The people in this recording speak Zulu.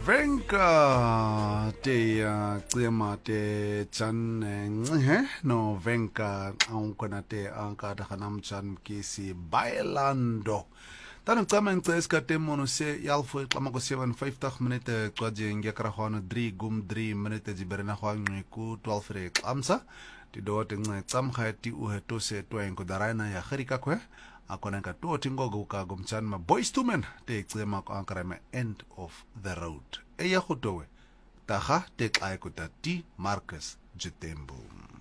Venka te cema te chan no venka aunque te anka da hanam chan kisi bailando. Tanong cama ngce skate mono se yalfo klama ko 57 minute kwaje ngekra hono 3 minute jiberna hono ku 12 re klamsa ti do te ngce cam khati u heto se to en ko darana ya kharika kwe akona ka to tingogo ka gumchan ma boys to men te cema ko ankara me end of the road eya khotowe taga te xaay ko tati Marcus Jitembo.